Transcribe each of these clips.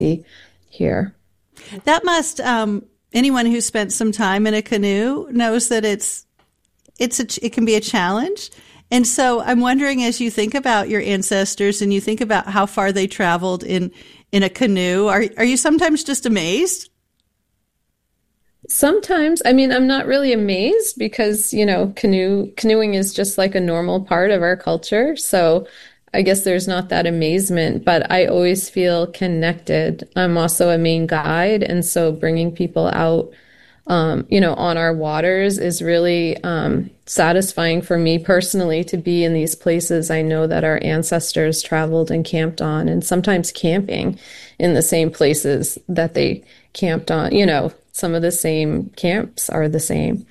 here. That must, anyone who spent some time in a canoe knows that it can be a challenge. And so I'm wondering, as you think about your ancestors and you think about how far they traveled in a canoe, are you sometimes just amazed? Sometimes, I mean, I'm not really amazed because, canoeing is just like a normal part of our culture. So I guess there's not that amazement, but I always feel connected. I'm also a main guide. And so bringing people out, on our waters is really satisfying for me personally to be in these places I know that our ancestors traveled and camped on, and sometimes camping in the same places that they camped on. Some of the same camps are the same.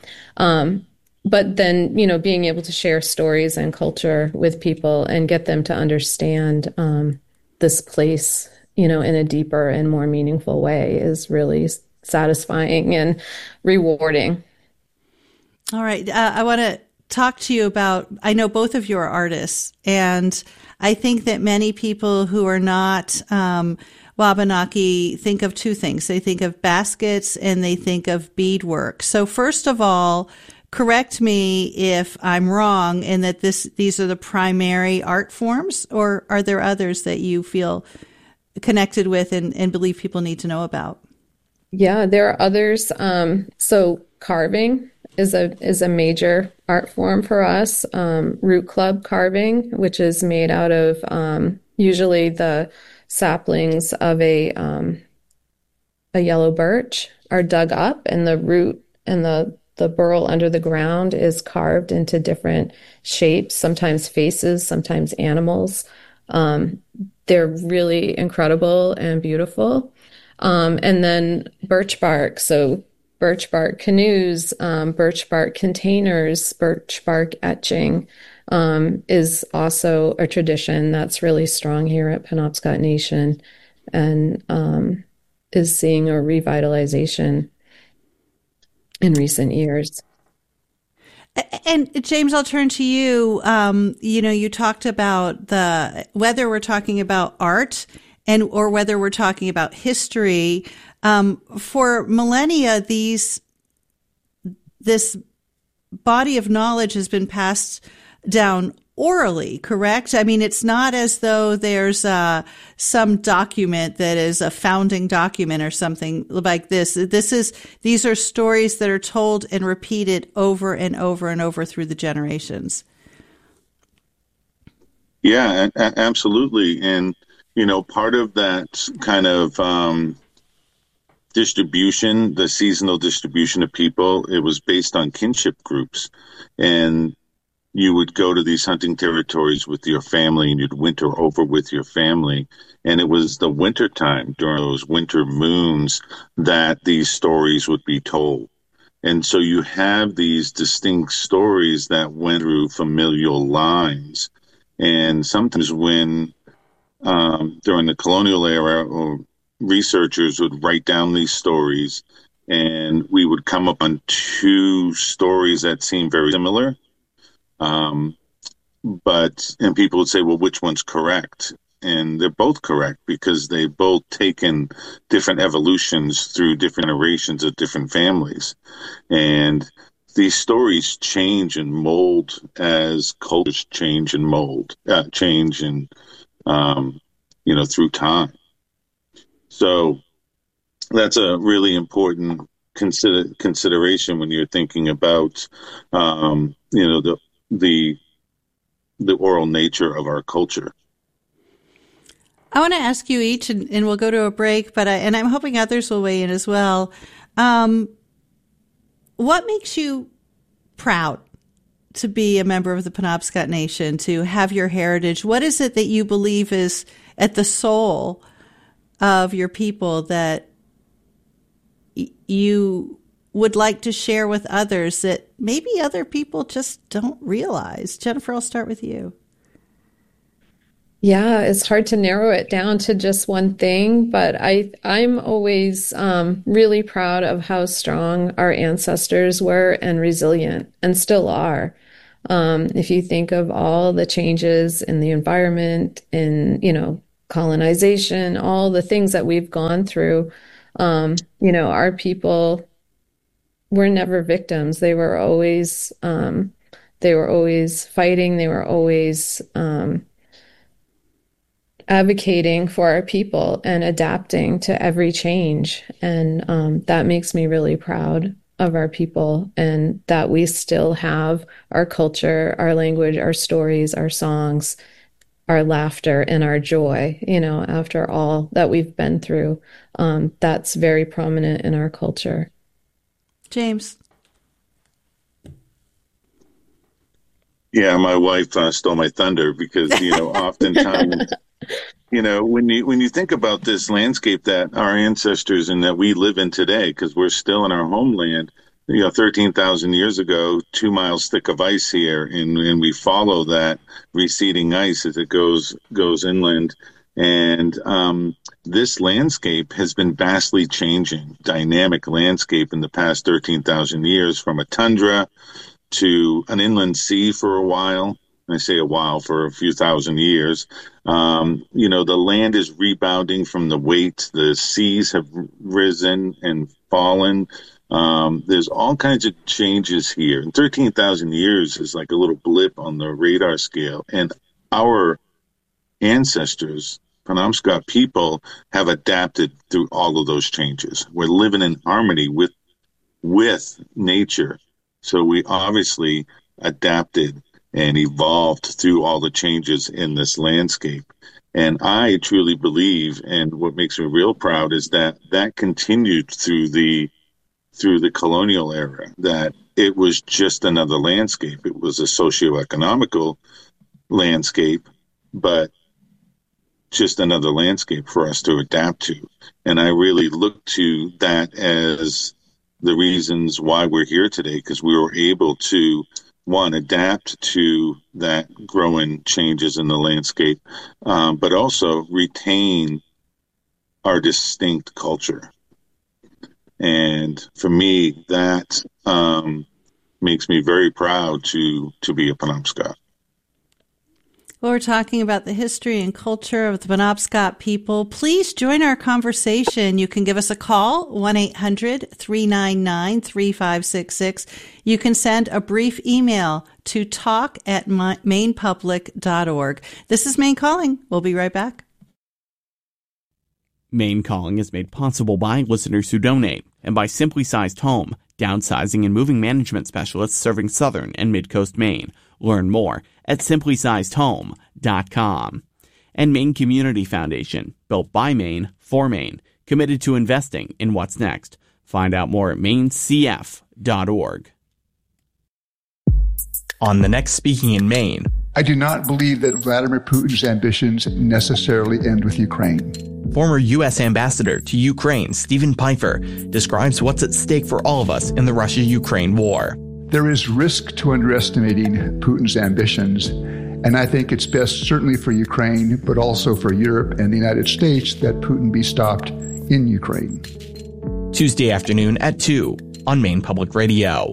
But then, being able to share stories and culture with people and get them to understand this place, in a deeper and more meaningful way is really satisfying and rewarding. All right. I want to talk to you about, I know both of you are artists, and I think that many people who are not Wabanaki think of two things. They think of baskets and they think of beadwork. So first of all, correct me if I'm wrong in that these are the primary art forms, or are there others that you feel connected with and believe people need to know about? Yeah, there are others. So carving is a major art form for us. Root club carving, which is made out of usually the saplings of a yellow birch, are dug up, and the root and the burl under the ground is carved into different shapes, sometimes faces, sometimes animals. They're really incredible and beautiful. And then birch bark. So birch bark canoes, birch bark containers, birch bark etching is also a tradition that's really strong here at Penobscot Nation, and is seeing a revitalization in recent years. And James, I'll turn to you. You talked about whether we're talking about art or whether we're talking about history. For millennia, this body of knowledge has been passed down orally, correct? I mean, it's not as though there's some document that is a founding document or something like this. These are stories that are told and repeated over and over and over through the generations. Yeah, absolutely. And, part of that kind of distribution, the seasonal distribution of people, it was based on kinship groups. And you would go to these hunting territories with your family and you'd winter over with your family. And it was the winter time during those winter moons that these stories would be told. And so you have these distinct stories that went through familial lines. And sometimes when during the colonial era, or researchers would write down these stories, and we would come up on two stories that seemed very similar. And people would say, well, which one's correct? And they're both correct because they've both taken different evolutions through different generations of different families. And these stories change and mold as cultures change and through time. So that's a really important consideration when you're thinking about, the oral nature of our culture. I want to ask you each, and we'll go to a break, but I'm hoping others will weigh in as well. What makes you proud to be a member of the Penobscot Nation, to have your heritage? What is it that you believe is at the soul of your people that you would like to share with others that maybe other people just don't realize? Jennifer, I'll start with you. Yeah, it's hard to narrow it down to just one thing, but I'm always really proud of how strong our ancestors were and resilient, and still are. If you think of all the changes in the environment, in colonization, all the things that we've gone through. Our people were never victims. They were always fighting. They were always advocating for our people and adapting to every change. And that makes me really proud of our people, and that we still have our culture, our language, our stories, our songs, our laughter, and our joy, after all that we've been through. That's very prominent in our culture. James. Yeah, my wife stole my thunder because, oftentimes, when you think about this landscape that our ancestors and that we live in today, because we're still in our homeland, 13,000 years ago, 2 miles thick of ice here, and we follow that receding ice as it goes inland. And this landscape has been vastly changing, dynamic landscape in the past 13,000 years, from a tundra to an inland sea for a while. I say a while, for a few thousand years. The land is rebounding from the weight. The seas have risen and fallen. There's all kinds of changes here. And 13,000 years is like a little blip on the radar scale. And our ancestors, Penobscot people, have adapted through all of those changes. We're living in harmony with nature. So we obviously adapted and evolved through all the changes in this landscape. And I truly believe, and what makes me real proud, is that continued through the colonial era, that it was just another landscape. It was a socioeconomical landscape, but just another landscape for us to adapt to. And I really look to that as the reasons why we're here today, because we were able to, one, adapt to that growing changes in the landscape, but also retain our distinct culture. And for me, that makes me very proud to be a Penobscot. Well, we're talking about the history and culture of the Penobscot people. Please join our conversation. You can give us a call, 1-800-399-3566. You can send a brief email to talk@mainpublic.org. This is Maine Calling. We'll be right back. Maine Calling is made possible by listeners who donate and by Simply Sized Home, downsizing and moving management specialists serving southern and mid-coast Maine. Learn more at simplysizedhome.com. And Maine Community Foundation, built by Maine for Maine, committed to investing in what's next. Find out more at mainecf.org. On the next Speaking in Maine. I do not believe that Vladimir Putin's ambitions necessarily end with Ukraine. Former U.S. Ambassador to Ukraine, Stephen Pfeiffer, describes what's at stake for all of us in the Russia-Ukraine war. There is risk to underestimating Putin's ambitions, and I think it's best, certainly for Ukraine, but also for Europe and the United States, that Putin be stopped in Ukraine. Tuesday afternoon at 2 on Maine Public Radio.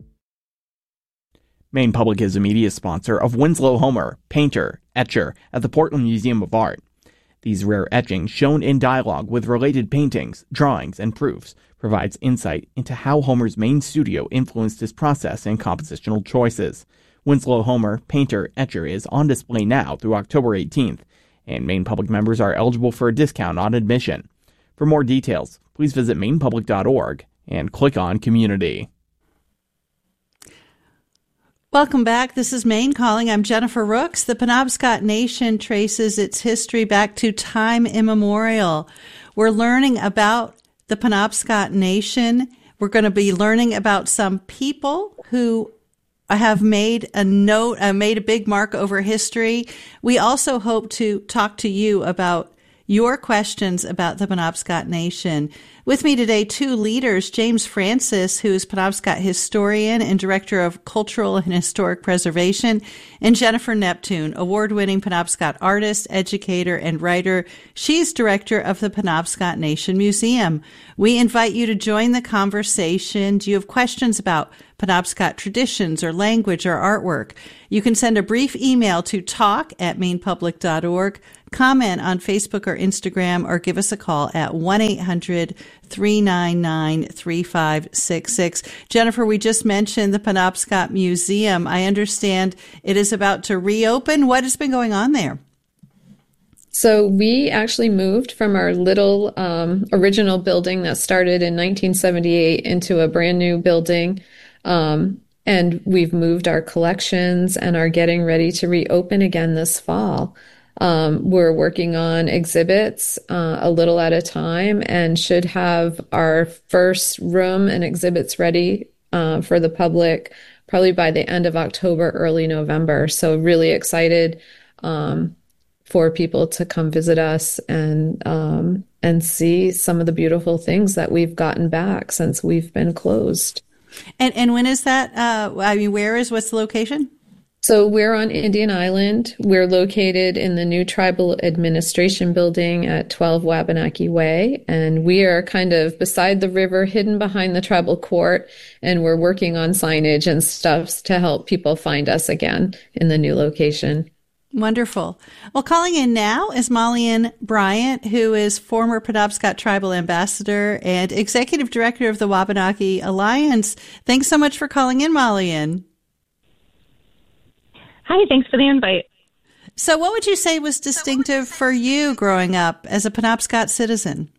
Maine Public is a media sponsor of Winslow Homer, painter, etcher at the Portland Museum of Art. These rare etchings, shown in dialogue with related paintings, drawings, and proofs, provides insight into how Homer's Maine studio influenced his process and compositional choices. Winslow Homer, painter, etcher is on display now through October 18th, and Maine Public members are eligible for a discount on admission. For more details, please visit mainepublic.org and click on Community. Welcome back. This is Maine Calling. I'm Jennifer Rooks. The Penobscot Nation traces its history back to time immemorial. We're learning about the Penobscot Nation. We're going to be learning about some people who have made a big mark over history. We also hope to talk to you about your questions about the Penobscot Nation. With me today, two leaders, James Francis, who is Penobscot historian and director of cultural and historic preservation, and Jennifer Neptune, award-winning Penobscot artist, educator, and writer. She's director of the Penobscot Nation Museum. We invite you to join the conversation. Do you have questions about Penobscot traditions or language or artwork? You can send a brief email to talk@mainepublic.org. comment on Facebook or Instagram, or give us a call at 1-800-399-3566. Jennifer, we just mentioned the Penobscot Museum. I understand it is about to reopen. What has been going on there? So we actually moved from our little original building that started in 1978 into a brand new building. And we've moved our collections and are getting ready to reopen again this fall. We're working on exhibits a little at a time and should have our first room and exhibits ready for the public probably by the end of October, early November. So really excited for people to come visit us and see some of the beautiful things that we've gotten back since we've been closed. And when is that? What's the location? So we're on Indian Island. We're located in the new Tribal Administration Building at 12 Wabanaki Way. And we are kind of beside the river, hidden behind the tribal court. And we're working on signage and stuff to help people find us again in the new location. Wonderful. Well, calling in now is Molly-Ann Bryant, who is former Penobscot Tribal Ambassador and Executive Director of the Wabanaki Alliance. Thanks so much for calling in, Molly-Ann. Hi, thanks for the invite. So what would you say was distinctive for you growing up as a Penobscot citizen?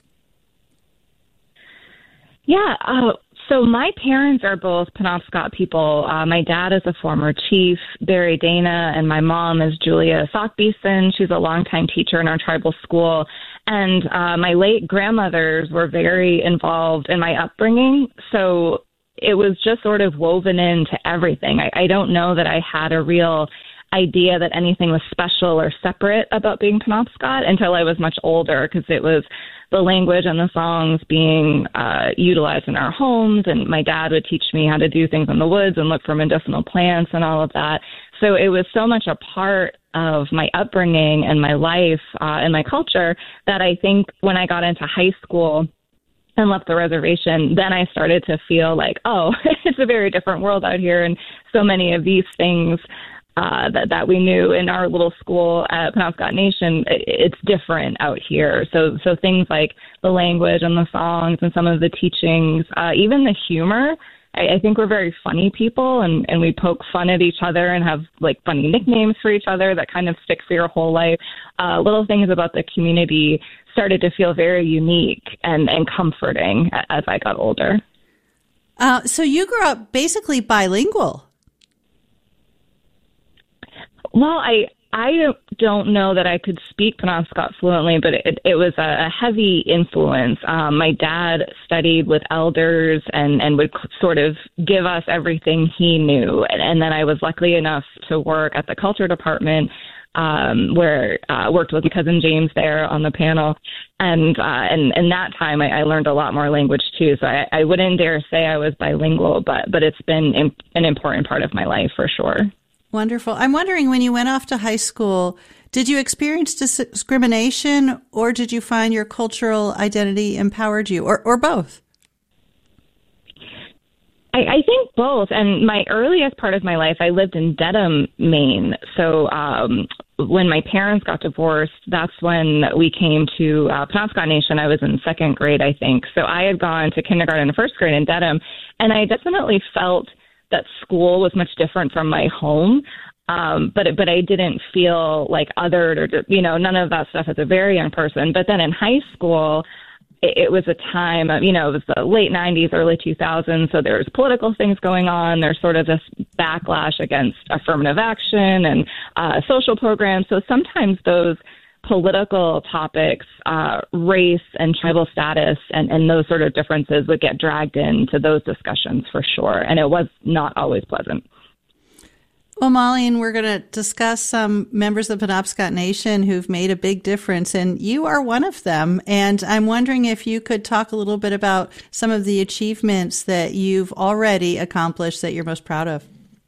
Yeah, so my parents are both Penobscot people. My dad is a former chief, Barry Dana, and my mom is Julia Sockbeeson. She's a longtime teacher in our tribal school. And my late grandmothers were very involved in my upbringing. So it was just sort of woven into everything. I don't know that I had a real idea that anything was special or separate about being Penobscot until I was much older, because it was the language and the songs being utilized in our homes, and my dad would teach me how to do things in the woods and look for medicinal plants and all of that. So it was so much a part of my upbringing and my life and my culture that I think when I got into high school and left the reservation, then I started to feel like, oh, it's a very different world out here, and so many of these things that we knew in our little school at Penobscot Nation, it's different out here. So things like the language and the songs and some of the teachings, even the humor. I think we're very funny people, and we poke fun at each other and have like funny nicknames for each other that kind of stick for your whole life. Little things about the community started to feel very unique and comforting as I got older. So you grew up basically bilingual. Well, I don't know that I could speak Penobscot fluently, but it was a heavy influence. My dad studied with elders and would sort of give us everything he knew. And then I was lucky enough to work at the culture department, where I worked with my cousin James there on the panel. And in that time, I learned a lot more language too. So I wouldn't dare say I was bilingual, but it's been an important part of my life for sure. Wonderful. I'm wondering, when you went off to high school, did you experience discrimination, or did you find your cultural identity empowered you, or both? I think both. And my earliest part of my life, I lived in Dedham, Maine. So when my parents got divorced, that's when we came to Penobscot Nation. I was in second grade, I think. So I had gone to kindergarten and first grade in Dedham, and I definitely felt that school was much different from my home. But I didn't feel like othered or, none of that stuff as a very young person. But then in high school, it was a time of, it was the late 90s, early 2000s. So there's political things going on. There's sort of this backlash against affirmative action and social programs. So sometimes those political topics, race and tribal status and those sort of differences would get dragged into those discussions for sure. And it was not always pleasant. Well, Molly, and we're going to discuss some members of the Penobscot Nation who've made a big difference, and you are one of them. And I'm wondering if you could talk a little bit about some of the achievements that you've already accomplished that you're most proud of.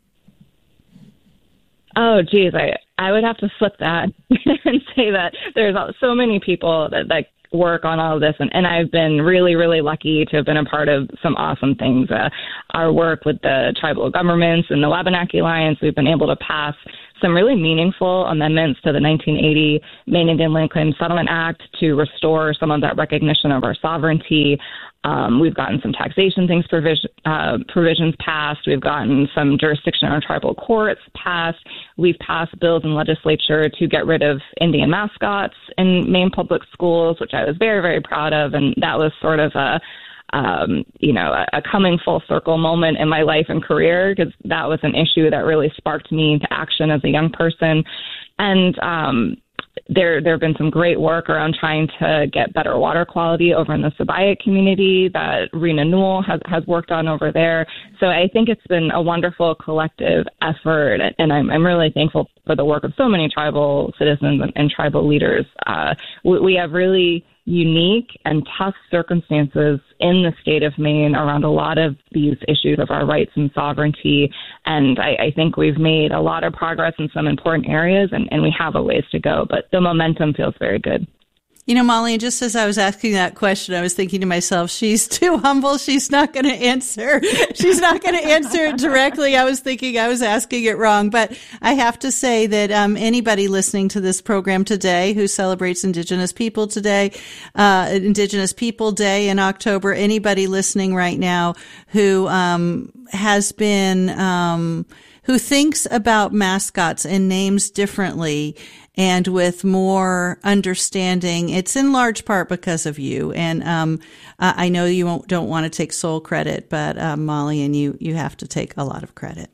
Oh, geez, I would have to flip that and say that there's so many people that work on all of this, and I've been really, really lucky to have been a part of some awesome things. Our work with the tribal governments and the Wabanaki Alliance, we've been able to pass some really meaningful amendments to the 1980 Maine Indian Land Claims Settlement Act to restore some of that recognition of our sovereignty. We've gotten some taxation provisions passed. We've gotten some jurisdiction in our tribal courts passed. We've passed bills in legislature to get rid of Indian mascots in Maine public schools, which I was very, very proud of. And that was sort of a coming full circle moment in my life and career, because that was an issue that really sparked me into action as a young person. And there have been some great work around trying to get better water quality over in the Sabayat community that Rena Newell has worked on over there. So I think it's been a wonderful collective effort, and I'm really thankful for the work of so many tribal citizens and tribal leaders. We have really unique and tough circumstances in the state of Maine around a lot of these issues of our rights and sovereignty. And I think we've made a lot of progress in some important areas, and we have a ways to go, but the momentum feels very good. You know, Molly, and just as I was asking that question, I was thinking to myself, she's too humble. She's not going to answer. She's not going to answer it directly. I was thinking I was asking it wrong. But I have to say that anybody listening to this program today who celebrates Indigenous People Today, Indigenous People Day in October, anybody listening right now who has been who thinks about mascots and names differently and with more understanding, it's in large part because of you. And I know you don't want to take sole credit, but Molly and you have to take a lot of credit.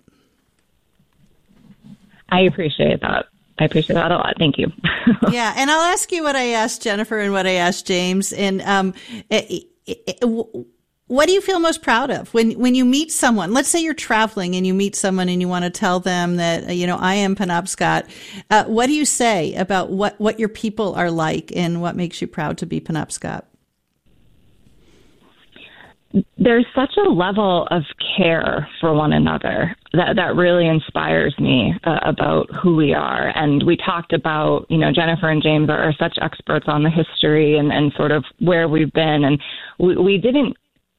I appreciate that. I appreciate that a lot. Thank you. Yeah, and I'll ask you what I asked Jennifer and what I asked James. And what do you feel most proud of when you meet someone? Let's say you're traveling and you meet someone and you want to tell them that, I am Penobscot. What do you say about what your people are like and what makes you proud to be Penobscot? There's such a level of care for one another that really inspires me about who we are. And we talked about, Jennifer and James are such experts on the history and sort of where we've been. And we didn't,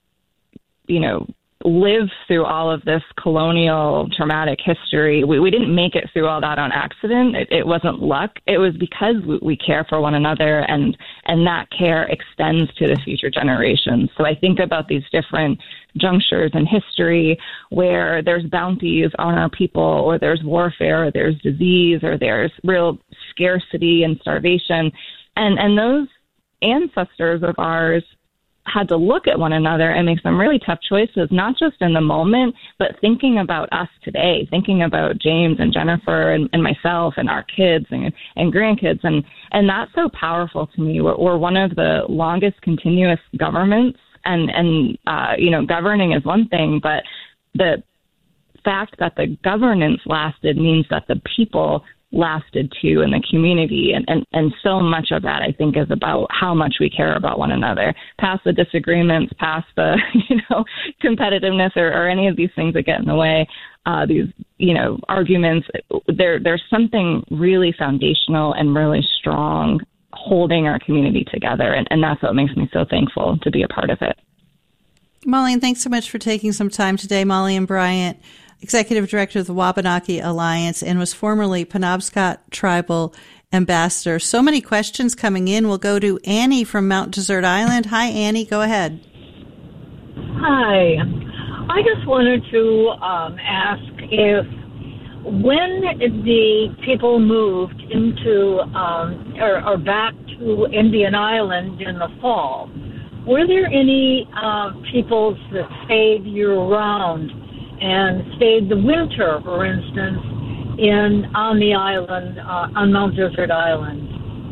live through all of this colonial traumatic history. We didn't make it through all that on accident. It wasn't luck. It was because we care for one another, and that care extends to the future generations. So I think about these different junctures in history where there's bounties on our people, or there's warfare, or there's disease, or there's real scarcity and starvation. And those ancestors of ours had to look at one another and make some really tough choices, not just in the moment, but thinking about us today, thinking about James and Jennifer and myself and our kids and grandkids. And that's so powerful to me. We're one of the longest continuous governments, and governing is one thing, but the fact that the governance lasted means that the people lasted too in the community. And so much of that, I think, is about how much we care about one another, past the disagreements, past the, competitiveness or any of these things that get in the way, these, arguments. There's something really foundational and really strong holding our community together. And that's what makes me so thankful to be a part of it. Molly, and thanks so much for taking some time today. Molly and Bryant, Executive Director of the Wabanaki Alliance, and was formerly Penobscot Tribal Ambassador. So many questions coming in. We'll go to Annie from Mount Desert Island. Hi, Annie. Go ahead. Hi. I just wanted to ask if when the people moved into or back to Indian Island in the fall, were there any peoples that stayed year-round and stayed the winter, for instance, on the island, on Mount Desert Island?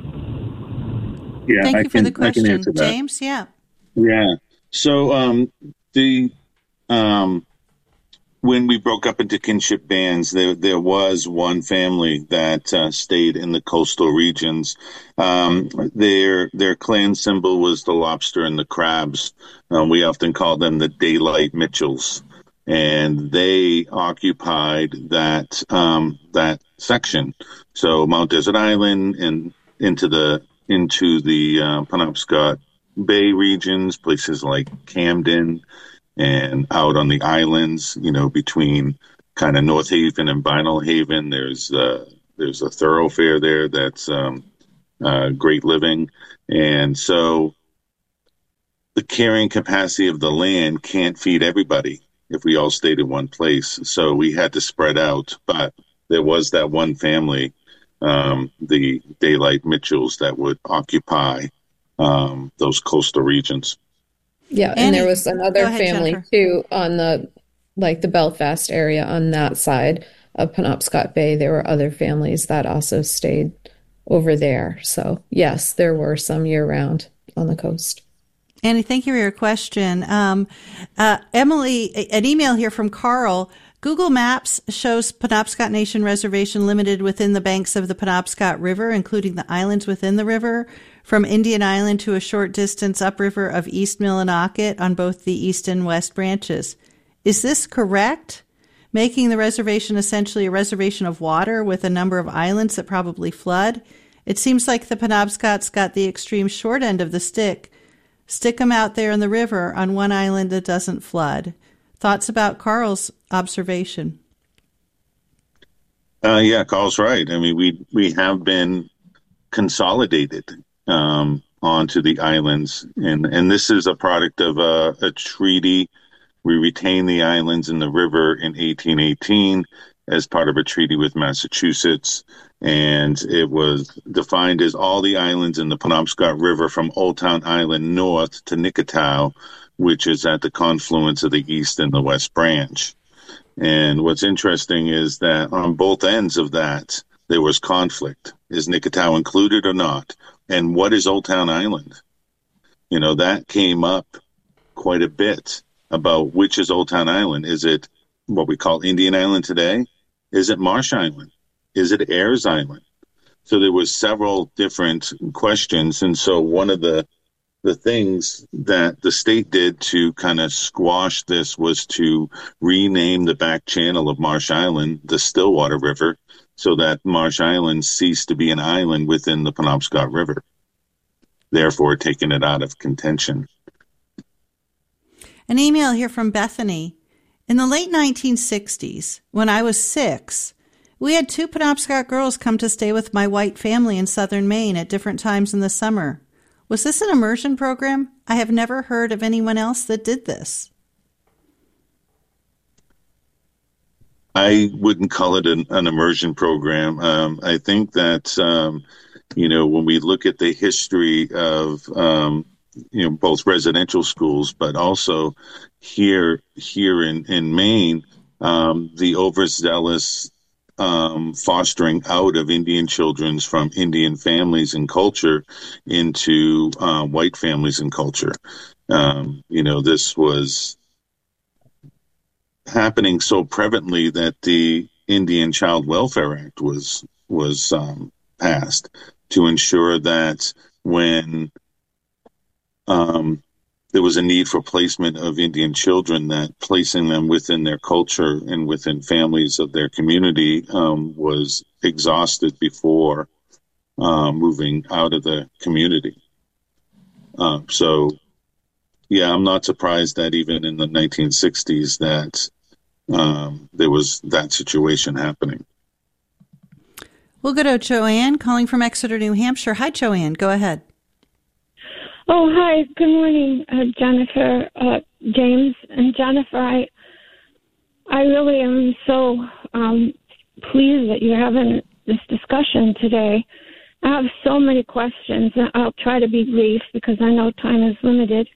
Yeah, Thank you for the question, James. Yeah. So when we broke up into kinship bands, there was one family that stayed in the coastal regions. Their clan symbol was the lobster and the crabs. We often call them the Daylight Mitchells. And they occupied that section. So Mount Desert Island and into the into the Penobscot Bay regions, places like Camden, and out on the islands, between kind of North Haven and Vinyl Haven. There's a thoroughfare there that's great living. And so the carrying capacity of the land can't feed everybody if we all stayed in one place. So we had to spread out. But there was that one family, the Daylight Mitchells, that would occupy those coastal regions. Yeah, and there was another family Jennifer. too on the Belfast area on that side of Penobscot Bay. There were other families that also stayed over there. So yes, there were some year round on the coast. Annie, thank you for your question. Emily, an email here from Carl. Google Maps shows Penobscot Nation Reservation limited within the banks of the Penobscot River, including the islands within the river, from Indian Island to a short distance upriver of East Millinocket on both the east and west branches. Is this correct? Making the reservation essentially a reservation of water with a number of islands that probably flood? It seems like the Penobscots got the extreme short end of the stick. Stick them out there in the river on one island that doesn't flood. Thoughts about Carl's observation? Yeah, Carl's right. I mean, we have been consolidated onto the islands, and this is a product of a treaty. We retained the islands in the river in 1818 as part of a treaty with Massachusetts, and it was defined as all the islands in the Penobscot River from Old Town Island north to Nicketow, which is at the confluence of the East and the West Branch. And what's interesting is that on both ends of that, there was conflict. Is Nicketow included or not? And what is Old Town Island? That came up quite a bit about which is Old Town Island. Is it what we call Indian Island today? Is it Marsh Island? Is it Ayers Island? So there was several different questions. And so one of the things that the state did to kind of squash this was to rename the back channel of Marsh Island the Stillwater River, so that Marsh Island ceased to be an island within the Penobscot River, therefore taking it out of contention. An email here from Bethany. In the late 1960s, when I was 6, we had 2 Penobscot girls come to stay with my white family in southern Maine at different times in the summer. Was this an immersion program? I have never heard of anyone else that did this. I wouldn't call it an immersion program. I think that, when we look at the history of, both residential schools, but also here in Maine, the overzealous fostering out of Indian children from Indian families and culture into white families and culture. This was happening so prevalently that the Indian Child Welfare Act was passed to ensure that when there was a need for placement of Indian children, that placing them within their culture and within families of their community was exhausted before moving out of the community. So, I'm not surprised that even in the 1960s that there was that situation happening. We'll go to Joanne calling from Exeter, New Hampshire. Hi, Joanne. Go ahead. Oh, hi. Good morning, Jennifer, James, and Jennifer. I really am so pleased that you're having this discussion today. I have so many questions, and I'll try to be brief because I know time is limited.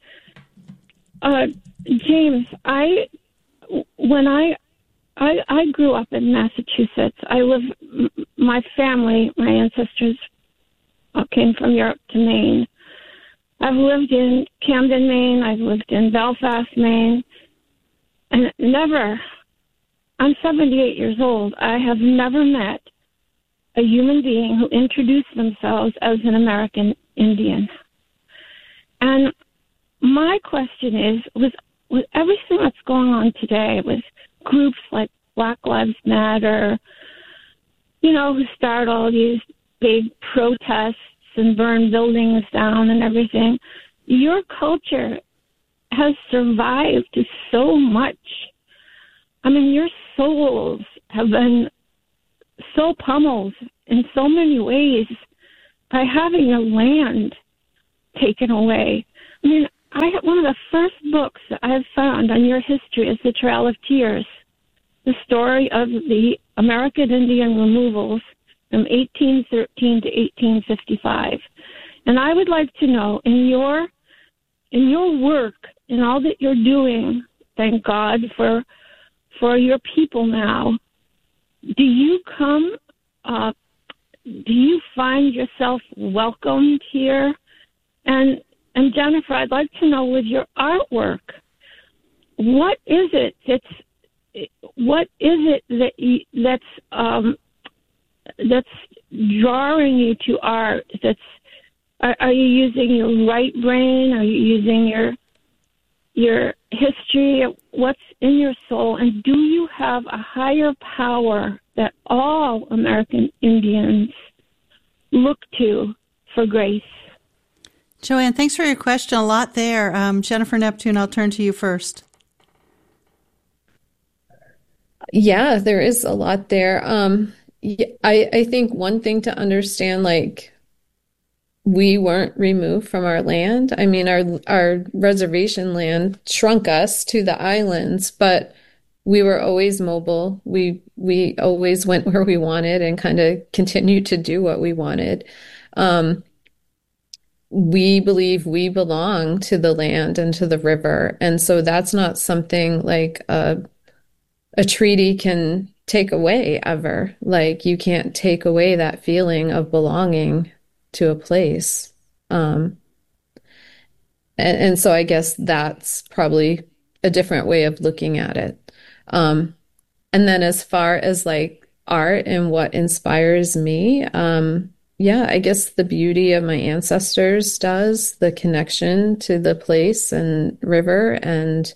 James, when I grew up in Massachusetts. My family, my ancestors came from Europe to Maine. I've lived in Camden, Maine. I've lived in Belfast, Maine. And I'm 78 years old. I have never met a human being who introduced themselves as an American Indian. And my question is, with everything that's going on today, with groups like Black Lives Matter, who start all these big protests and burn buildings down and everything. Your culture has survived so much. I mean, your souls have been so pummeled in so many ways by having your land taken away. I mean, one of the first books that I have found on your history is The Trail of Tears, the story of the American Indian removals from 1813 to 1855. And I would like to know, in your work, in all that you're doing, thank God for your people now, do you find yourself welcomed here? And Jennifer, I'd like to know, with your artwork, what is it that's drawing you to art? Are you using your right brain? Are you using your history? What's in your soul? And do you have a higher power that all American Indians look to for grace? Joanne, thanks for your question. A lot there. Jennifer Neptune, I'll turn to you first. Yeah, there is a lot there. I think one thing to understand, like, we weren't removed from our land. I mean, our reservation land shrunk us to the islands, but we were always mobile. We always went where we wanted and kind of continued to do what we wanted. We believe we belong to the land and to the river. And so that's not something like a treaty can take away ever. Like, you can't take away that feeling of belonging to a place. And so I guess that's probably a different way of looking at it. And then as far as like art and what inspires me, yeah, I guess the beauty of my ancestors does, the connection to the place and river, and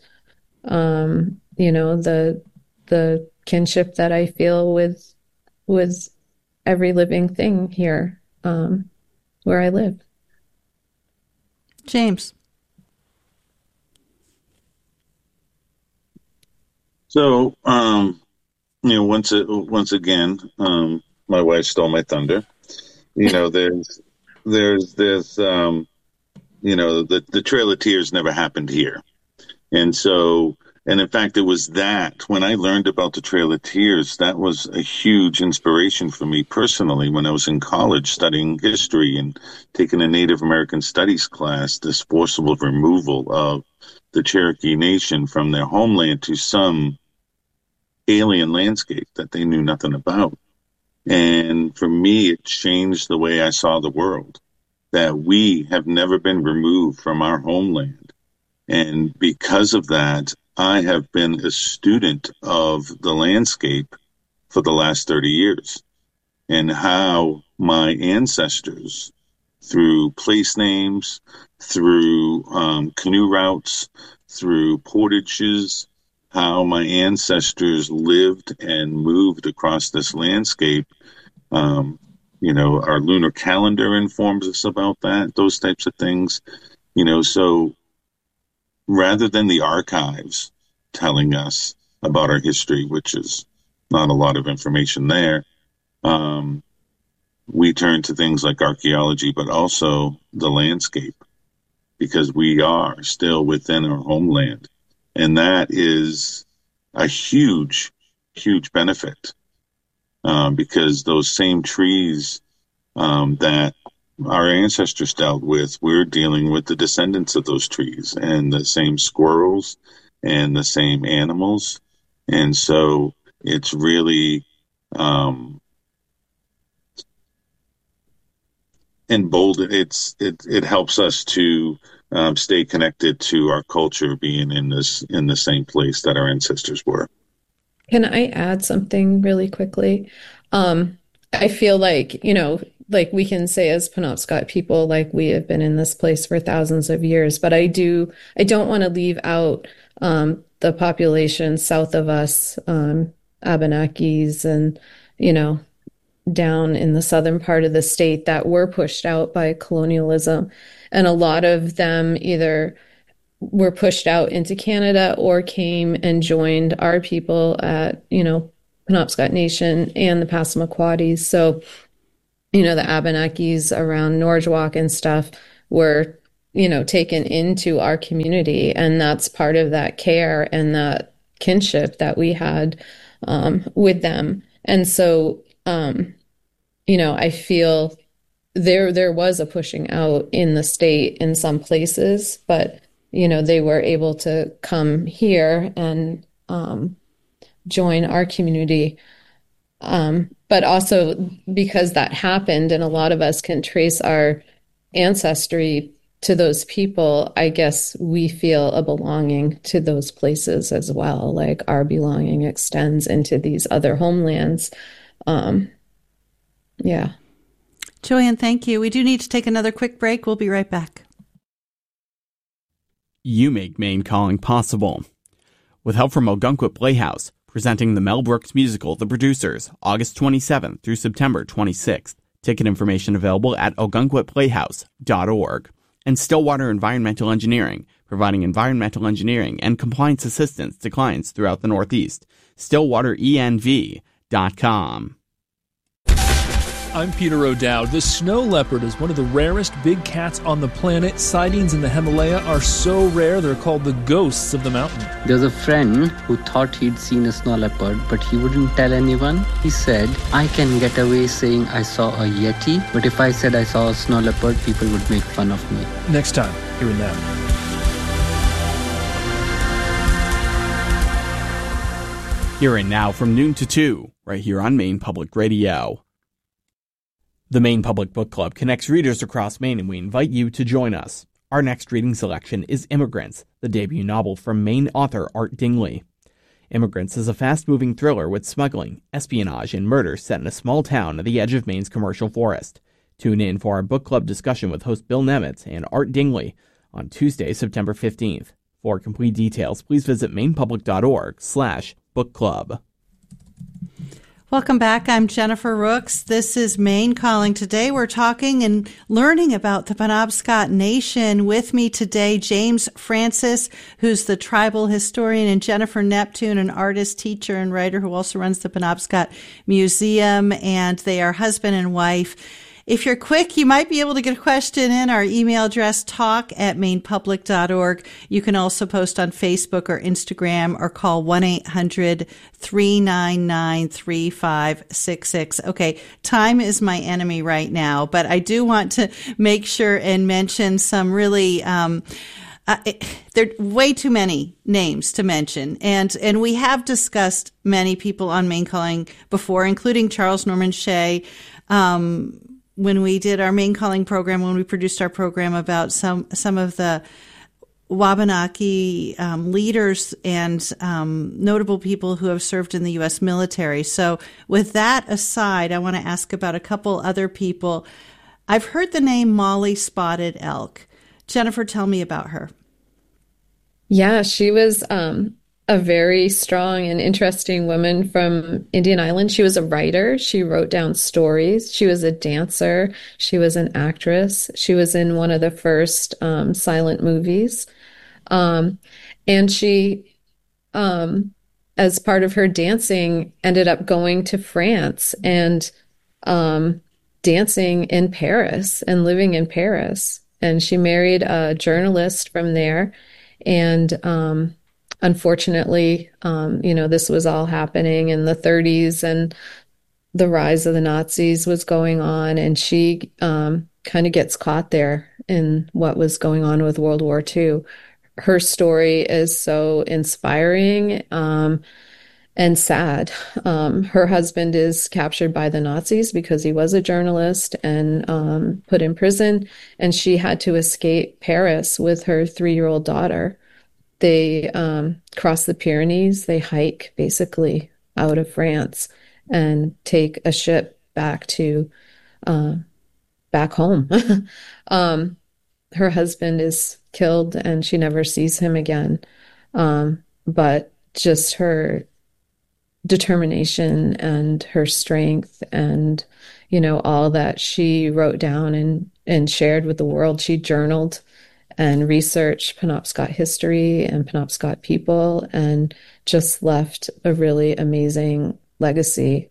the kinship that I feel with every living thing here, where I live. James. So, once again, my wife stole my thunder. There's the Trail of Tears never happened here. And in fact, it was that when I learned about the Trail of Tears, that was a huge inspiration for me personally when I was in college studying history and taking a Native American studies class, this forcible removal of the Cherokee Nation from their homeland to some alien landscape that they knew nothing about. And for me, it changed the way I saw the world, that we have never been removed from our homeland. And because of that, I have been a student of the landscape for the last 30 years and how my ancestors, through place names, through canoe routes, through portages, how my ancestors lived and moved across this landscape. Our lunar calendar informs us about that, those types of things. So rather than the archives telling us about our history, which is not a lot of information there, we turn to things like archaeology, but also the landscape, because we are still within our homeland. And that is a huge, huge benefit, because those same trees that our ancestors dealt with, we're dealing with the descendants of those trees and the same squirrels and the same animals. And so it's really emboldened. It helps us to stay connected to our culture, being in the same place that our ancestors were. Can I add something really quickly? I feel like, like we can say as Penobscot people, like we have been in this place for thousands of years, but I don't want to leave out the population south of us, Abenakis and, down in the southern part of the state that were pushed out by colonialism. And a lot of them either were pushed out into Canada or came and joined our people at, Penobscot Nation and the Passamaquoddies. So, the Abenakis around Norwalk and stuff were, taken into our community. And that's part of that care and that kinship that we had with them. And so, I feel there was a pushing out in the state in some places, but, they were able to come here and join our community. But also because that happened and a lot of us can trace our ancestry to those people, I guess we feel a belonging to those places as well. Like our belonging extends into these other homelands. Yeah. Joanne, thank you. We do need to take another quick break. We'll be right back. You make Maine Calling possible. With help from Ogunquit Playhouse, presenting the Mel Brooks musical The Producers, August 27th through September 26th. Ticket information available at ogunquitplayhouse.org. And Stillwater Environmental Engineering, providing environmental engineering and compliance assistance to clients throughout the Northeast. StillwaterENV.com. I'm Peter O'Dowd. The snow leopard is one of the rarest big cats on the planet. Sightings in the Himalaya are so rare, they're called the ghosts of the mountain. There's a friend who thought he'd seen a snow leopard, but he wouldn't tell anyone. He said, I can get away saying I saw a Yeti, but if I said I saw a snow leopard, people would make fun of me. Next time, here and now. Here and now from noon to 2, right here on Maine Public Radio. The Maine Public Book Club connects readers across Maine, and we invite you to join us. Our next reading selection is Immigrants, the debut novel from Maine author Art Dingley. Immigrants is a fast-moving thriller with smuggling, espionage, and murder set in a small town at the edge of Maine's commercial forest. Tune in for our book club discussion with host Bill Nemitz and Art Dingley on Tuesday, September 15th. For complete details, please visit mainepublic.org/book club. Welcome back. I'm Jennifer Rooks. This is Maine Calling. Today we're talking and learning about the Penobscot Nation. With me today, James Francis, who's the tribal historian, and Jennifer Neptune, an artist, teacher, and writer who also runs the Penobscot Museum, and they are husband and wife. If you're quick, you might be able to get a question in. Our email address, talk@mainepublic.org. You can also post on Facebook or Instagram or call 1-800-399-3566. Okay, time is my enemy right now, but I do want to make sure and mention some really there are way too many names to mention. And we have discussed many people on Maine Calling before, including Charles Norman Shea, when we did our Maine Calling program, when we produced our program about some of the Wabanaki leaders and notable people who have served in the U.S. military. So with that aside, I want to ask about a couple other people. I've heard the name Molly Spotted Elk. Jennifer, tell me about her. Yeah, she was a very strong and interesting woman from Indian Island. She was a writer. She wrote down stories. She was a dancer. She was an actress. She was in one of the first silent movies. And she, as part of her dancing, ended up going to France and dancing in Paris and living in Paris. And she married a journalist from there. And unfortunately, this was all happening in the 30s and the rise of the Nazis was going on. And she kind of gets caught there in what was going on with World War II. Her story is so inspiring and sad. Her husband is captured by the Nazis because he was a journalist and put in prison. And she had to escape Paris with her 3-year-old daughter. They cross the Pyrenees. They hike basically out of France and take a ship back to back home. Her husband is killed and she never sees him again. But just her determination and her strength and, you know, all that she wrote down and shared with the world. She journaled and researched Penobscot history and Penobscot people and just left a really amazing legacy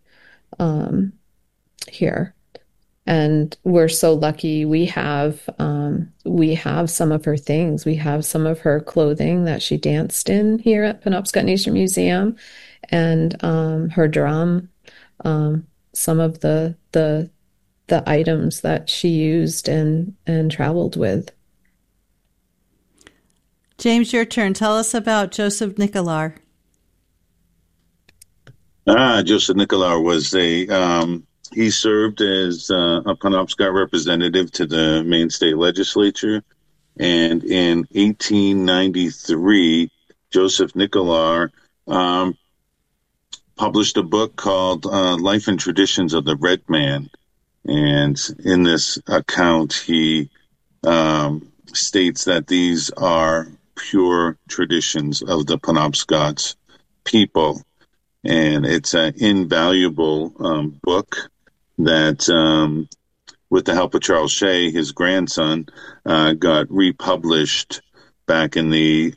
here. And we're so lucky we have some of her things. We have some of her clothing that she danced in here at Penobscot Nation Museum, and her drum, some of the items that she used and traveled with. James, your turn. Tell us about Joseph Nicolar. Joseph Nicolar was he served as a Penobscot representative to the Maine State Legislature. And in 1893, Joseph Nicolar published a book called Life and Traditions of the Red Man. And in this account, he states that these are pure traditions of the Penobscot people. And it's an invaluable book that, with the help of Charles Shea, his grandson, got republished back in the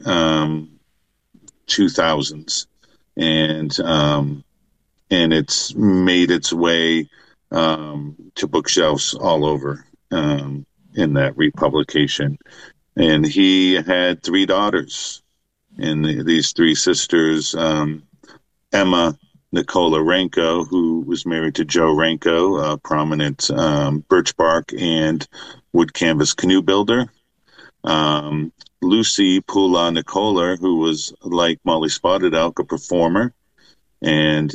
2000s. And it's made its way to bookshelves all over in that republication. And he had 3 daughters, and these 3 sisters, Emma Nicola Ranko, who was married to Joe Ranko, a prominent birch bark and wood canvas canoe builder. Lucy Pula Nicola, who was, like Molly Spotted Elk, a performer, and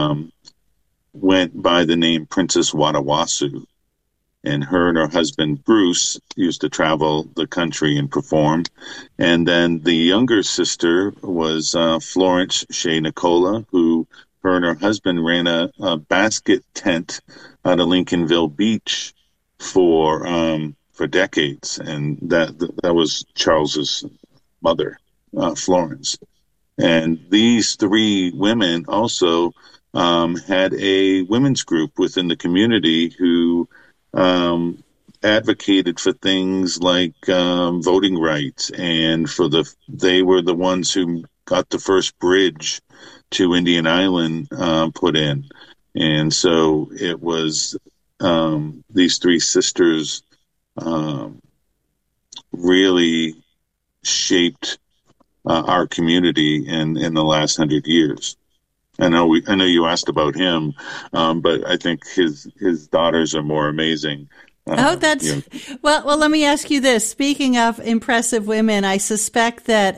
went by the name Princess Wadawasu. And her and her husband, Bruce, used to travel the country and perform. And then the younger sister was Florence Shea Nicola, who her and her husband ran a basket tent out of Lincolnville Beach for decades. And that was Charles's mother, Florence. And these 3 women also had a women's group within the community who advocated for things like voting rights, and they were the ones who got the first bridge to Indian Island put in. And so it was these 3 sisters really shaped our community in the last 100 years. I know you asked about him, but I think his daughters are more amazing. Well, let me ask you this. Speaking of impressive women, I suspect that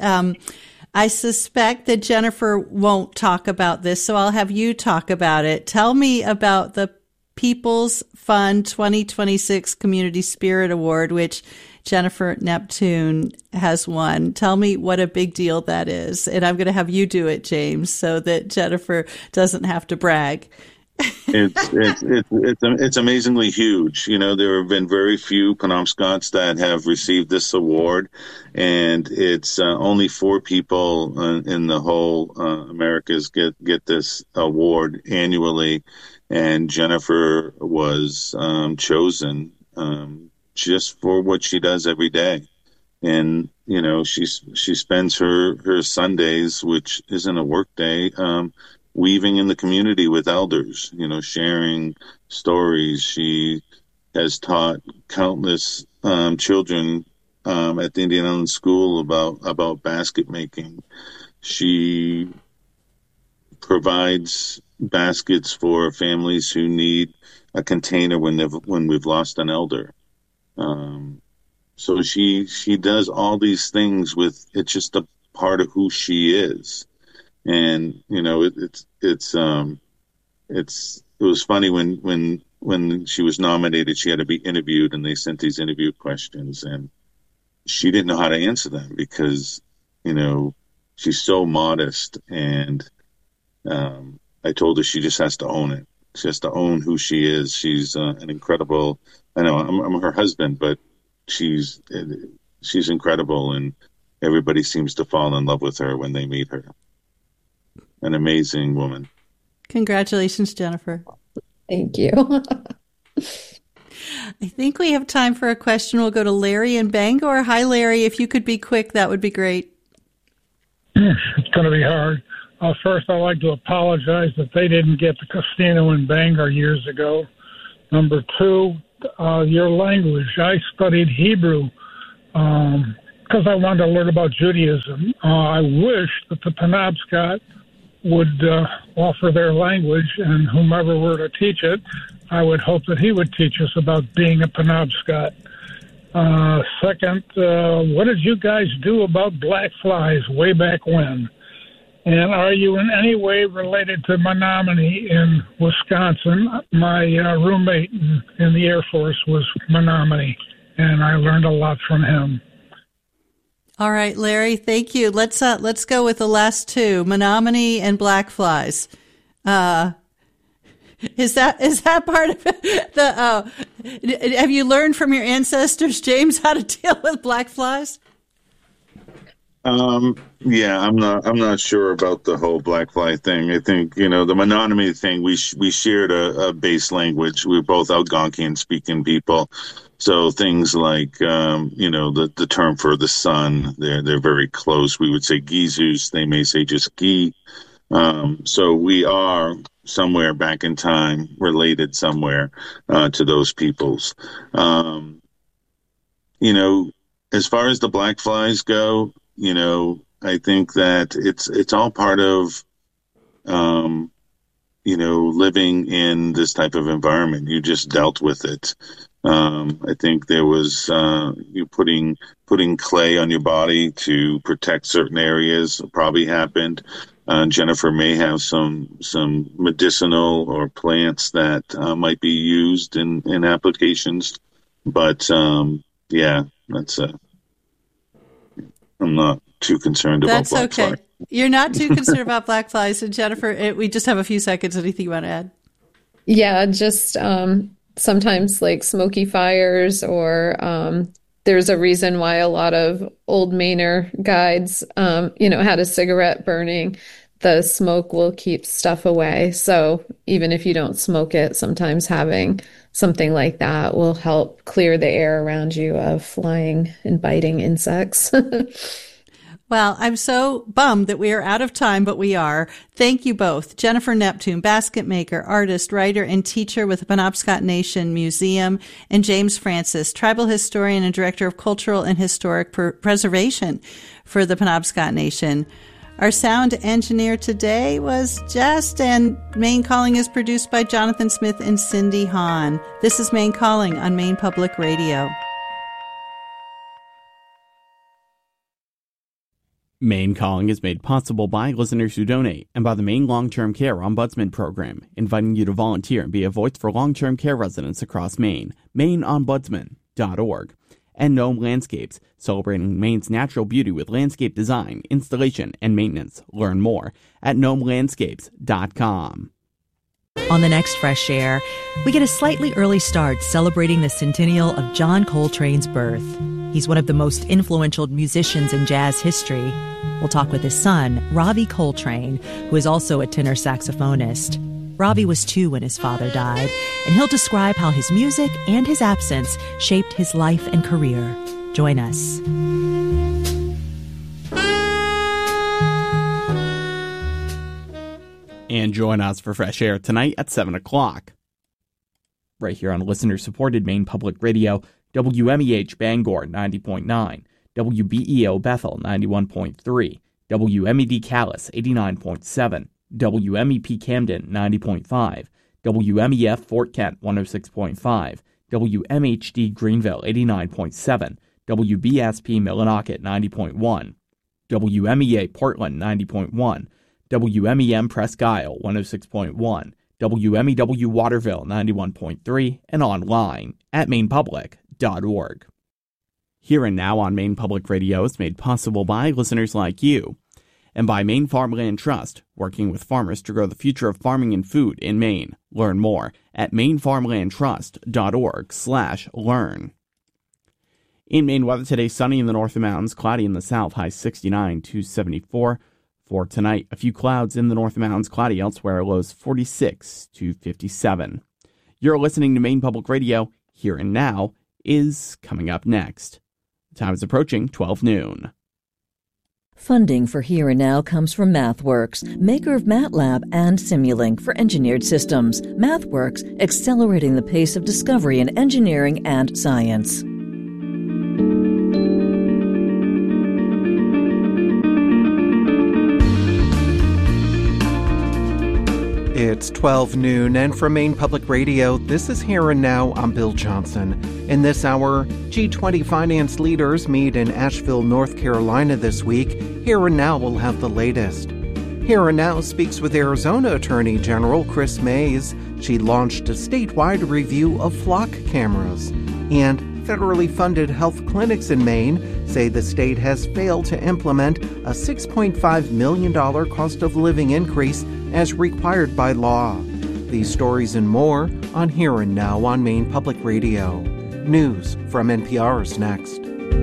Jennifer won't talk about this, so I'll have you talk about it. Tell me about the People's Fund 2026 Community Spirit Award, which Jennifer Neptune has won. Tell me what a big deal that is. And I'm going to have you do it, James, so that Jennifer doesn't have to brag. It's amazingly huge. You know, there have been very few Penobscots that have received this award, and it's only 4 people in the whole Americas get this award annually, and Jennifer was chosen just for what she does every day. And you know, she spends her Sundays, which isn't a work day, weaving in the community with elders, you know, sharing stories. She has taught countless children at the Indian Island School about basket making. She provides baskets for families who need a container when we've lost an elder. So she does all these things it's just a part of who she is. And you know, it was funny when she was nominated, she had to be interviewed, and they sent these interview questions, and she didn't know how to answer them because, you know, she's so modest. And I told her she just has to own it. She has to own who she is. She's an incredible. I know I'm her husband, but she's incredible, and everybody seems to fall in love with her when they meet her. An amazing woman. Congratulations, Jennifer. Thank you. I think we have time for a question. We'll go to Larry in Bangor. Hi, Larry. If you could be quick, that would be great. It's going to be hard. First, I'd like to apologize that they didn't get the casino in Bangor years ago. Number two, your language. I studied Hebrew because I wanted to learn about Judaism. I wish that the Penobscot would offer their language, and whomever were to teach it, I would hope that he would teach us about being a Penobscot. Second, what did you guys do about black flies way back when? And are you in any way related to Menominee in Wisconsin? My roommate in the Air Force was Menominee, and I learned a lot from him. All right, Larry, thank you. Let's go with the last two, Menominee and black flies. Is that part of the? Have you learned from your ancestors, James, how to deal with black flies? Yeah, I'm not sure about the whole black fly thing. I think, the Menominee thing, we shared a base language. We were both Algonquian speaking people. So things like, the term for the sun, they're very close. We would say Gizus. They may say just Gi. So we are somewhere back in time related somewhere, to those peoples. As far as the black flies go, I think that it's all part of, living in this type of environment. You just dealt with it. I think there was you putting clay on your body to protect certain areas probably happened. Jennifer may have some medicinal or plants that might be used in applications, but that's I'm not too concerned about black flies. That's okay. You're not too concerned about black flies. And Jennifer, we just have a few seconds. Anything you want to add? Yeah, just sometimes like smoky fires, or there's a reason why a lot of old Mainer guides, had a cigarette burning. The smoke will keep stuff away. So even if you don't smoke it, sometimes having something like that will help clear the air around you of flying and biting insects. Well, I'm so bummed that we are out of time, but we are. Thank you both. Jennifer Neptune, basket maker, artist, writer, and teacher with the Penobscot Nation Museum, and James Francis, tribal historian and director of cultural and historic preservation for the Penobscot Nation. Our sound engineer today was Jess, and Maine Calling is produced by Jonathan Smith and Cindy Hahn. This is Maine Calling on Maine Public Radio. Maine Calling is made possible by listeners who donate and by the Maine Long-Term Care Ombudsman Program, inviting you to volunteer and be a voice for long-term care residents across Maine. MaineOmbudsman.org. And Nome Landscapes, celebrating Maine's natural beauty with landscape design, installation, and maintenance. Learn more at gnomelandscapes.com. On the next Fresh Air, we get a slightly early start celebrating the centennial of John Coltrane's birth. He's one of the most influential musicians in jazz history. We'll talk with his son, Ravi Coltrane, who is also a tenor saxophonist. Ravi was 2 when his father died, and he'll describe how his music and his absence shaped his life and career. Join us. And join us for Fresh Air tonight at 7 o'clock. Right here on listener-supported Maine Public Radio, WMEH Bangor 90.9, WBEO Bethel 91.3, WMED Calais 89.7, WMEP Camden 90.5, WMEF Fort Kent 106.5, WMHD Greenville 89.7, WBSP Millinocket 90.1, WMEA Portland 90.1, WMEM Presque Isle 106.1, WMEW Waterville 91.3, and online at mainepublic.org. Here and Now on Maine Public Radio is made possible by listeners like you, and by Maine Farmland Trust, working with farmers to grow the future of farming and food in Maine. Learn more at mainefarmlandtrust.org/learn. In Maine weather today, sunny in the north of mountains, cloudy in the south, high 69 to 74. For tonight, a few clouds in the North Mountains, cloudy elsewhere, lows 46 to 57. You're listening to Maine Public Radio. Here and Now is coming up next. The time is approaching 12 noon. Funding for Here and Now comes from MathWorks, maker of MATLAB and Simulink for engineered systems. MathWorks, accelerating the pace of discovery in engineering and science. It's 12 noon, and from Maine Public Radio, this is Here and Now. I'm Bill Johnson. In this hour, G20 finance leaders meet in Asheville, North Carolina this week. Here and Now will have the latest. Here and Now speaks with Arizona Attorney General Kris Mayes. She launched a statewide review of flock cameras. And federally funded health clinics in Maine say the state has failed to implement a $6.5 million cost of living increase as required by law. These stories and more on Here and Now on Maine Public Radio. News from NPR is next.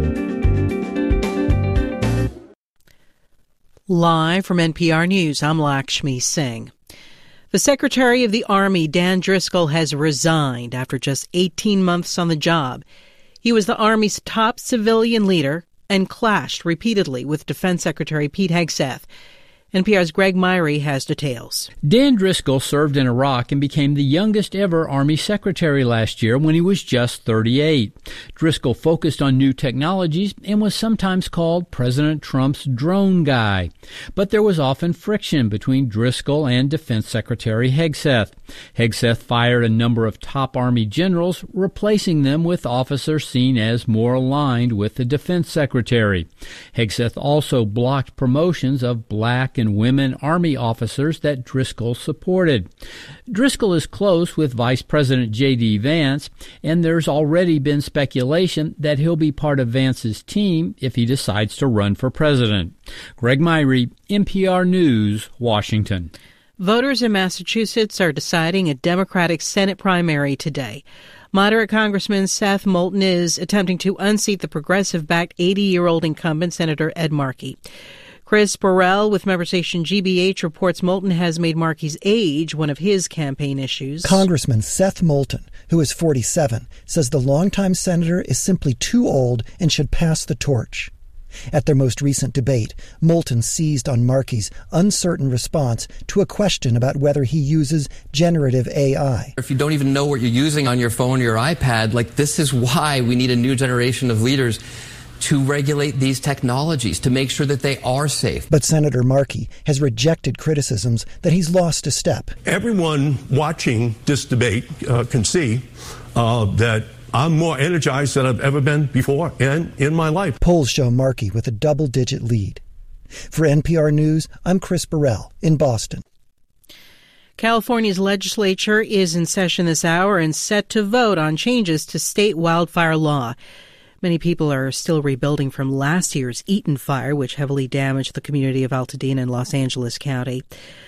Live from NPR News, I'm Lakshmi Singh. The Secretary of the Army, Dan Driscoll, has resigned after just 18 months on the job. He was the Army's top civilian leader and clashed repeatedly with Defense Secretary Pete Hegseth. NPR's Greg Myrie has details. Dan Driscoll served in Iraq and became the youngest ever Army Secretary last year when he was just 38. Driscoll focused on new technologies and was sometimes called President Trump's drone guy. But there was often friction between Driscoll and Defense Secretary Hegseth. Hegseth fired a number of top Army generals, replacing them with officers seen as more aligned with the Defense Secretary. Hegseth also blocked promotions of black and women Army officers that Driscoll supported. Driscoll is close with Vice President J.D. Vance, and there's already been speculation that he'll be part of Vance's team if he decides to run for president. Greg Myrie, NPR News, Washington. Voters in Massachusetts are deciding a Democratic Senate primary today. Moderate Congressman Seth Moulton is attempting to unseat the progressive-backed 80-year-old incumbent Senator Ed Markey. Chris Burrell with member station GBH reports Moulton has made Markey's age one of his campaign issues. Congressman Seth Moulton, who is 47, says the longtime senator is simply too old and should pass the torch. At their most recent debate, Moulton seized on Markey's uncertain response to a question about whether he uses generative AI. If you don't even know what you're using on your phone or your iPad, this is why we need a new generation of leaders to regulate these technologies, to make sure that they are safe. But Senator Markey has rejected criticisms that he's lost a step. Everyone watching this debate can see that I'm more energized than I've ever been before and in my life. Polls show Markey with a double-digit lead. For NPR News, I'm Chris Burrell in Boston. California's legislature is in session this hour and set to vote on changes to state wildfire law. Many people are still rebuilding from last year's Eaton fire, which heavily damaged the community of Altadena in Los Angeles County.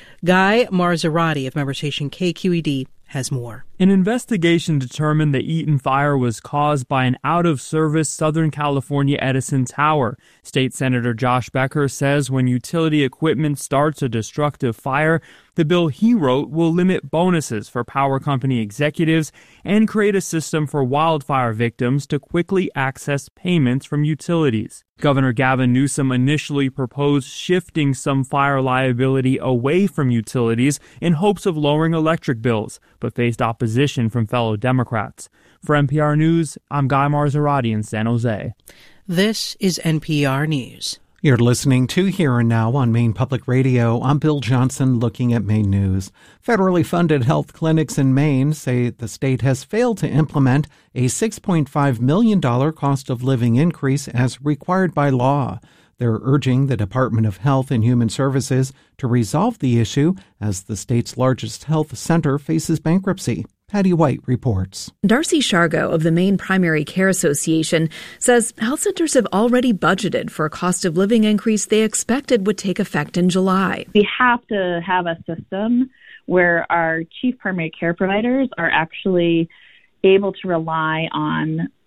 Guy Marzorati of member station KQED has more. An investigation determined the Eaton fire was caused by an out-of-service Southern California Edison tower. State Senator Josh Becker says when utility equipment starts a destructive fire, the bill he wrote will limit bonuses for power company executives and create a system for wildfire victims to quickly access payments from utilities. Governor Gavin Newsom initially proposed shifting some fire liability away from utilities in hopes of lowering electric bills, but faced opposition from fellow Democrats. For NPR News, I'm Guy Marzorati in San Jose. This is NPR News. You're listening to Here and Now on Maine Public Radio. I'm Bill Johnson looking at Maine News. Federally funded health clinics in Maine say the state has failed to implement a $6.5 million cost of living increase as required by law. They're urging the Department of Health and Human Services to resolve the issue as the state's largest health center faces bankruptcy. Patty White reports. Darcy Shargo of the Maine Primary Care Association says health centers have already budgeted for a cost of living increase they expected would take effect in July. We have to have a system where our chief primary care providers are actually able to rely on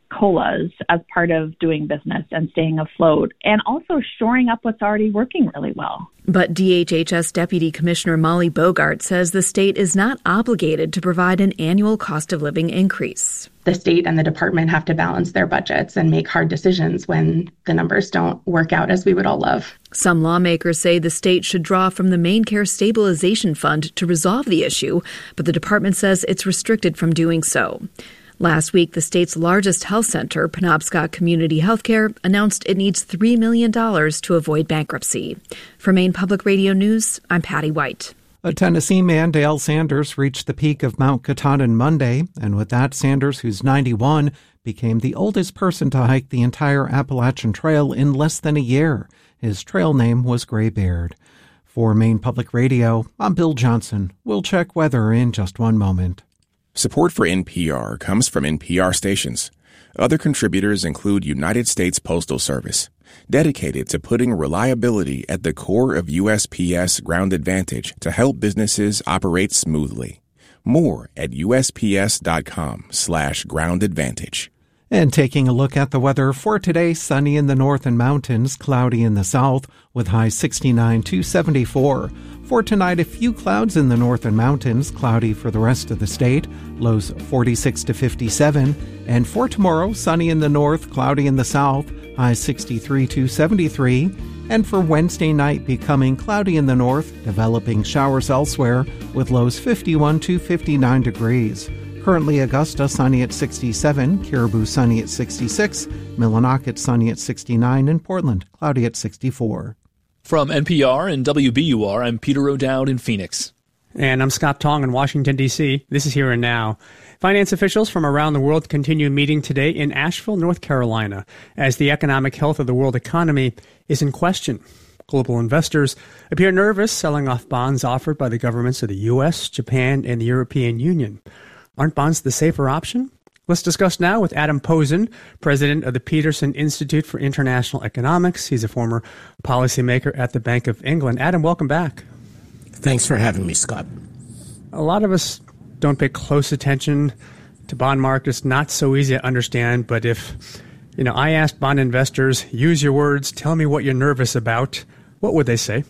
COLAs as part of doing business and staying afloat, and also shoring up what's already working really well. But DHHS Deputy Commissioner Molly Bogart says the state is not obligated to provide an annual cost of living increase. The state and the department have to balance their budgets and make hard decisions when the numbers don't work out as we would all love. Some lawmakers say the state should draw from the Maine Care Stabilization Fund to resolve the issue, but the department says it's restricted from doing so. Last week, the state's largest health center, Penobscot Community Healthcare, announced it needs $3 million to avoid bankruptcy. For Maine Public Radio News, I'm Patty White. A Tennessee man, Dale Sanders, reached the peak of Mount Katahdin Monday, and with that, Sanders, who's 91, became the oldest person to hike the entire Appalachian Trail in less than a year. His trail name was Graybeard. For Maine Public Radio, I'm Bill Johnson. We'll check weather in just one moment. Support for NPR comes from NPR stations. Other contributors include United States Postal Service, dedicated to putting reliability at the core of USPS Ground Advantage to help businesses operate smoothly. More at USPS.com/Ground Advantage. And taking a look at the weather for today, sunny in the north and mountains, cloudy in the south, with highs 69 to 74. For tonight, a few clouds in the north and mountains, cloudy for the rest of the state, lows 46 to 57. And for tomorrow, sunny in the north, cloudy in the south, highs 63 to 73. And for Wednesday night, becoming cloudy in the north, developing showers elsewhere, with lows 51 to 59 degrees. Currently, Augusta sunny at 67, Caribou sunny at 66, Millinocket sunny at 69, and Portland cloudy at 64. From NPR and WBUR, I'm Peter O'Dowd in Phoenix. And I'm Scott Tong in Washington, D.C. This is Here and Now. Finance officials from around the world continue meeting today in Asheville, North Carolina, as the economic health of the world economy is in question. Global investors appear nervous selling off bonds offered by the governments of the U.S., Japan, and the European Union. Aren't bonds the safer option? Let's discuss now with Adam Posen, president of the Peterson Institute for International Economics. He's a former policymaker at the Bank of England. Adam, welcome back. Thanks for having me, Scott. A lot of us don't pay close attention to bond markets, not so easy to understand, but if, I asked bond investors, use your words, tell me what you're nervous about, what would they say?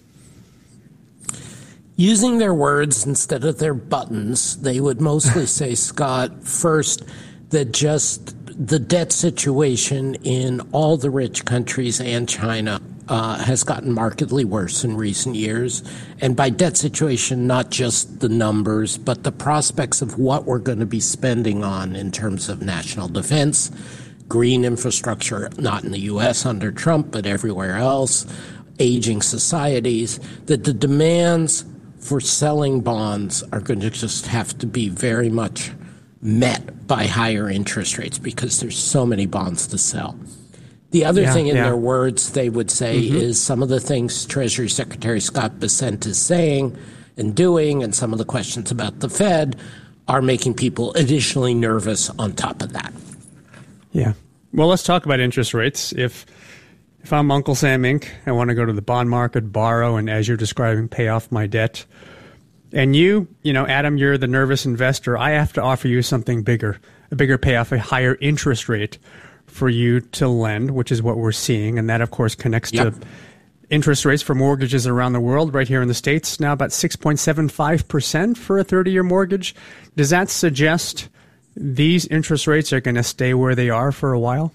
Using their words instead of their buttons, they would mostly say, Scott, first, that just the debt situation in all the rich countries and China has gotten markedly worse in recent years. And by debt situation, not just the numbers, but the prospects of what we're going to be spending on in terms of national defense, green infrastructure, not in the U.S. under Trump, but everywhere else, aging societies, that the demands for selling bonds are going to just have to be very much met by higher interest rates because there's so many bonds to sell. The other thing in their words they would say is some of the things Treasury Secretary Scott Bessent is saying and doing and some of the questions about the Fed are making people additionally nervous on top of that. Yeah. Well, let's talk about interest rates. If I'm Uncle Sam Inc., I want to go to the bond market, borrow, and as you're describing, pay off my debt. And you, Adam, you're the nervous investor. I have to offer you something bigger, a bigger payoff, a higher interest rate for you to lend, which is what we're seeing. And that, of course, connects to interest rates for mortgages around the world. Right here in the States, now about 6.75% for a 30-year mortgage. Does that suggest these interest rates are going to stay where they are for a while?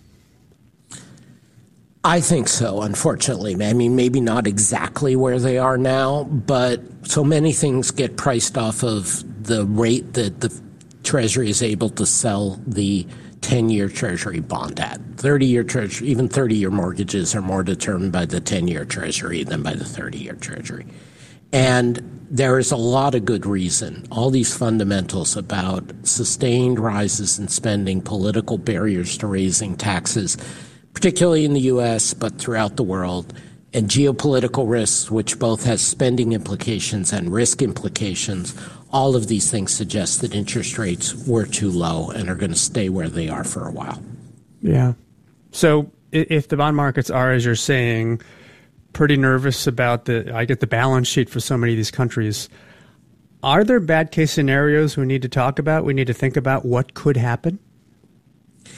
I think so, unfortunately. I mean, maybe not exactly where they are now, but so many things get priced off of the rate that the Treasury is able to sell the 10-year Treasury bond at. 30-year Treasury, even 30-year mortgages are more determined by the 10-year Treasury than by the 30-year Treasury. And there is a lot of good reason. All these fundamentals about sustained rises in spending, political barriers to raising taxes, particularly in the U.S., but throughout the world, and geopolitical risks, which both has spending implications and risk implications, all of these things suggest that interest rates were too low and are going to stay where they are for a while. Yeah. So if the bond markets are, as you're saying, pretty nervous about the balance sheet for so many of these countries, are there bad case scenarios we need to talk about? We need to think about what could happen?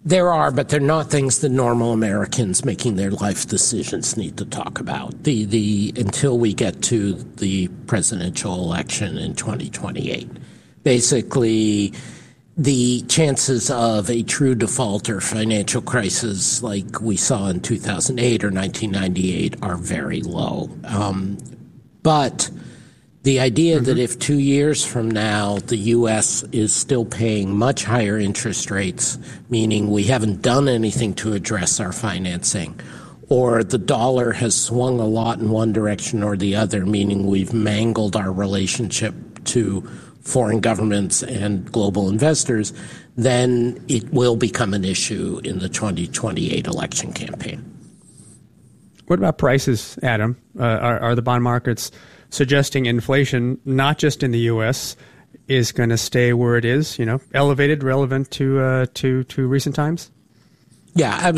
There are, but they're not things that normal Americans making their life decisions need to talk about. Until we get to the presidential election in 2028. Basically, the chances of a true default or financial crisis like we saw in 2008 or 1998 are very low. But the idea that if 2 years from now the U.S. is still paying much higher interest rates, meaning we haven't done anything to address our financing, or the dollar has swung a lot in one direction or the other, meaning we've mangled our relationship to foreign governments and global investors, then it will become an issue in the 2028 election campaign. What about prices, Adam? Are the bond markets suggesting inflation, not just in the U.S., is going to stay where it is, elevated, relevant to recent times? Yeah,